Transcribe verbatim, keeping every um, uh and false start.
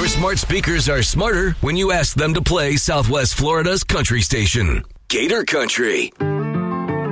Your smart speakers are smarter when you ask them to play Southwest Florida's country station, Gator Country.